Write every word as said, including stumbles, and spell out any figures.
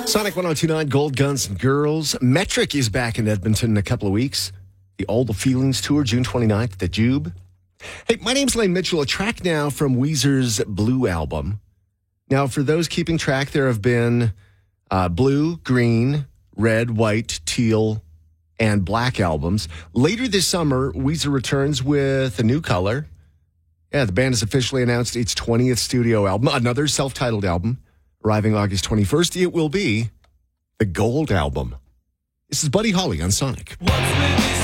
Sonic one oh two point nine, Gold Guns and Girls. Metric is back in Edmonton in a couple of weeks. The All the Feelings Tour, June twenty-ninth at the Jube. Hey, my name's Lane Mitchell. A track now from Weezer's Blue album. Now, for those keeping track, there have been uh, blue, green, red, white, teal, and black albums. Later this summer, Weezer returns with a new color. Yeah, the band has officially announced its twentieth studio album, another self-titled album, arriving August twenty-first. It will be the Gold album. This is Buddy Holly on Sonic. What's with this